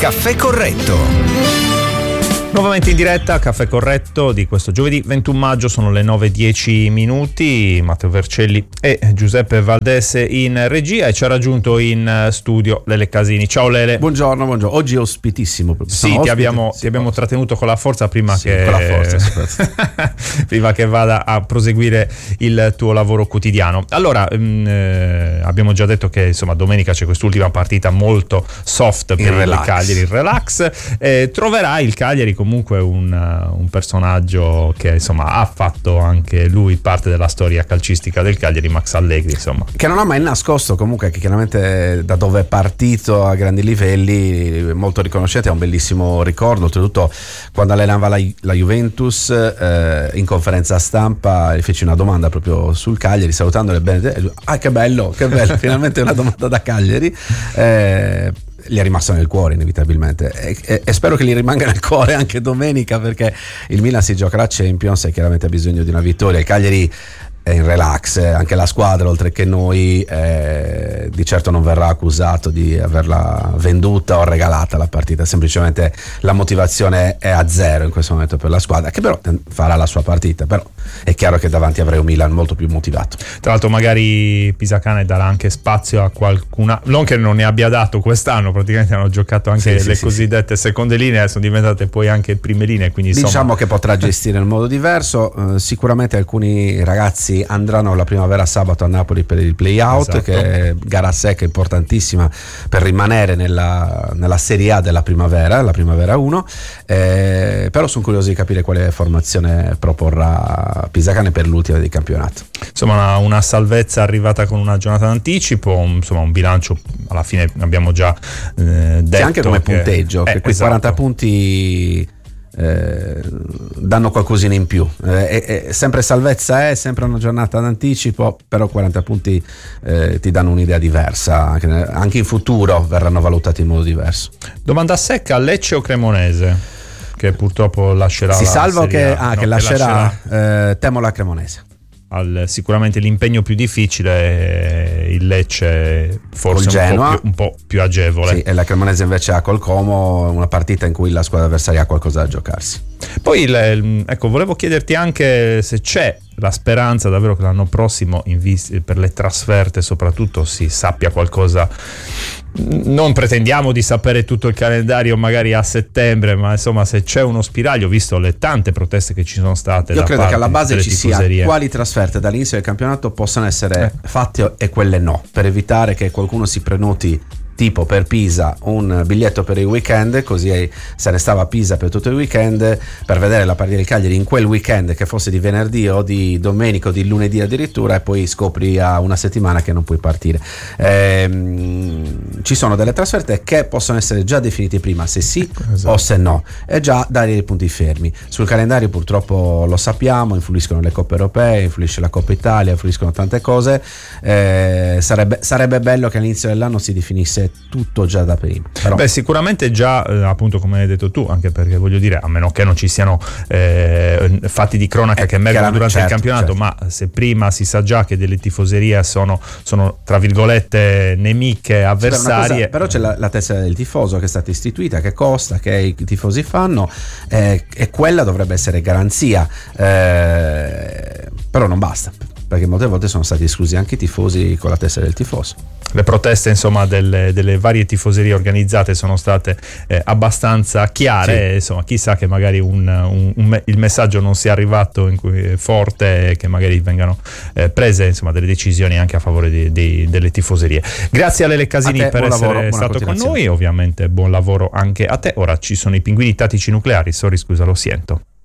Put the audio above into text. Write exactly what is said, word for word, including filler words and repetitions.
Caffè Corretto. Nuovamente in diretta, Caffè Corretto di questo giovedì ventuno maggio, sono le nove e dieci minuti. Matteo Vercelli e Giuseppe Valdese in regia, e ci ha raggiunto in studio Lele Casini. Ciao Lele. Buongiorno, buongiorno. Oggi è ospitissimo. Sì, ti abbiamo, sì, ti abbiamo trattenuto con la forza prima sì, che con la forza, prima che vada a proseguire il tuo lavoro quotidiano. Allora, mh, eh, abbiamo già detto che insomma domenica c'è quest'ultima partita molto soft per il, il Cagliari, il relax. Eh, troverà il Cagliari comunque un, un personaggio che insomma ha fatto anche lui parte della storia calcistica del Cagliari, Max Allegri, insomma, che non ha mai nascosto comunque che chiaramente da dove è partito a grandi livelli, molto riconoscente, è un bellissimo ricordo. Oltretutto quando allenava la, la Juventus, eh, in conferenza stampa gli fece una domanda proprio sul Cagliari, salutandole bene. Ah, che bello, che bello, finalmente una domanda da Cagliari. eh, gli è rimasto nel cuore inevitabilmente, e, e, e spero che gli rimanga nel cuore anche domenica, perché il Milan si gioca la Champions e chiaramente ha bisogno di una vittoria. Il Cagliari è in relax, anche la squadra oltre che noi, eh, di certo non verrà accusato di averla venduta o regalata la partita, semplicemente la motivazione è a zero in questo momento per la squadra, che però farà la sua partita. Però è chiaro che davanti avrei un Milan molto più motivato. Tra l'altro magari Pisacane darà anche spazio a qualcuna, non che non ne abbia dato quest'anno, praticamente hanno giocato anche sì, le sì, cosiddette sì. seconde linee, sono diventate poi anche prime linee, quindi diciamo insomma... che potrà gestire in modo diverso. eh, sicuramente alcuni ragazzi andranno la primavera sabato a Napoli per il play-out, esatto, che è gara secca importantissima per rimanere nella, nella Serie A della primavera, la primavera uno. Eh, però sono curioso di capire quale formazione proporrà Pisacane per l'ultima di campionato. Insomma una, una salvezza arrivata con una giornata d'anticipo, insomma un bilancio alla fine abbiamo già eh, detto, sì, anche come che, punteggio, eh, che quei esatto. quaranta punti Eh, danno qualcosina in più. eh, eh, sempre salvezza, è sempre una giornata d'anticipo, però quaranta punti eh, ti danno un'idea diversa, anche, anche in futuro verranno valutati in modo diverso. Domanda secca: Lecce o Cremonese, che purtroppo lascerà si la salvo che, ah, no, che lascerà, che lascerà. Eh, temo la Cremonese. Al, sicuramente l'impegno più difficile, il Lecce forse un po, più, un po' più agevole, sì, e la Cremonese invece ha col Como una partita in cui la squadra avversaria ha qualcosa da giocarsi. Poi il, ecco, volevo chiederti anche se c'è la speranza davvero che l'anno prossimo in vis- per le trasferte soprattutto si sappia qualcosa. Non pretendiamo di sapere tutto il calendario magari a settembre, ma insomma se c'è uno spiraglio, visto le tante proteste che ci sono state. Io da credo che alla base ci tifoserie. sia quali trasferte dall'inizio del campionato possano essere eh. fatte e quelle no, per evitare che qualcuno si prenoti tipo per Pisa un biglietto per il weekend, così se ne stava a Pisa per tutto il weekend per vedere la partita del Cagliari in quel weekend, che fosse di venerdì o di domenica o di lunedì addirittura, e poi scopri a una settimana che non puoi partire. Ehm, ci sono delle trasferte che possono essere già definite prima, se sì esatto. o se no, e già dare dei punti fermi. Sul calendario purtroppo lo sappiamo, influiscono le coppe europee, influisce la Coppa Italia, influiscono tante cose. Eh, sarebbe, sarebbe bello che all'inizio dell'anno si definisse tutto già da prima. Però... Beh, sicuramente già eh, appunto come hai detto tu, anche perché voglio dire, a meno che non ci siano eh, fatti di cronaca eh, che emergono durante certo, il campionato, certo. ma se prima si sa già che delle tifoserie sono, sono tra virgolette nemiche, avversarie. Cosa, però c'è la, la tessera del tifoso che è stata istituita, che costa, che i tifosi fanno, eh, e quella dovrebbe essere garanzia, eh, però non basta, perché molte volte sono stati esclusi anche i tifosi con la tessera del tifoso. Le proteste insomma delle, delle varie tifoserie organizzate sono state eh, abbastanza chiare, sì. e, insomma chissà che magari un, un, un, il messaggio non sia arrivato in cui è forte e che magari vengano eh, prese insomma delle decisioni anche a favore di, di, delle tifoserie. Grazie a Lele Casini te, per essere lavoro, stato con noi, ovviamente buon lavoro anche a te. Ora ci sono i pinguini tattici nucleari, sorry scusa lo siento.